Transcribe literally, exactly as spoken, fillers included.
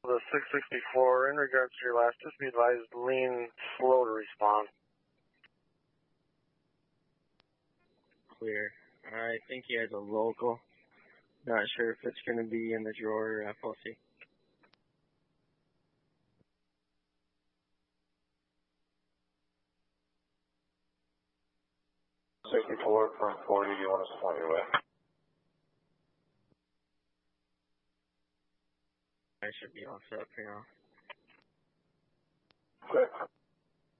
The six sixty-four, in regards to your last, just be advised, lean slow to respond. Clear. I think he has a local. Not sure if it's going to be in the drawer F L C. sixty-four from forty, do you want us to point your way? I should be all set for now. Okay.